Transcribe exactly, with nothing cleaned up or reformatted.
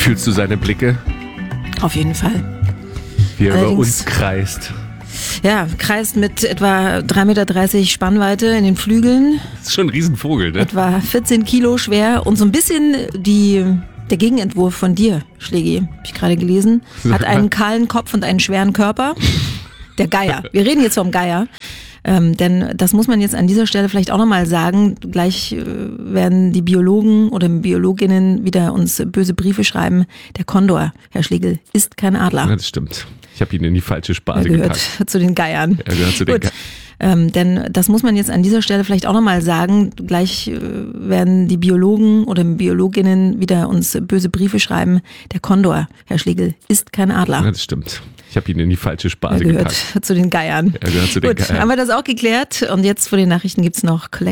Fühlst du seine Blicke, Auf jeden Fall. wie er über Allerdings- uns kreist? Ja, kreist mit etwa drei Meter dreißig Spannweite in den Flügeln, Das ist schon ein Riesenvogel, ne? etwa vierzehn Kilo schwer und so ein bisschen die, der Gegenentwurf von dir, Schlägi, habe ich gerade gelesen. Hat einen kahlen Kopf und einen schweren Körper. Der Geier. Wir reden jetzt vom Geier. Ähm, denn das muss man jetzt an dieser Stelle vielleicht auch nochmal sagen. Gleich äh, werden die Biologen oder Biologinnen wieder uns böse Briefe schreiben. Der Kondor, Herr Schlegel, ist kein Adler. Ja, das stimmt. Ich habe ihn in die falsche Er Sparte gehört gepackt. zu den Geiern. Er gehört zu den Gut. Ge- Ähm, denn das muss man jetzt an dieser Stelle vielleicht auch nochmal sagen. Gleich äh, werden die Biologen oder Biologinnen wieder uns böse Briefe schreiben. Der Kondor, Herr Schlegel, ist kein Adler. Ja, das stimmt. Ich habe ihn in die falsche Er Sparte gehört gepackt. zu den Geiern. Er gehört zu den Gut, Geiern. haben wir das auch geklärt. Und jetzt vor den Nachrichten gibt's noch Collect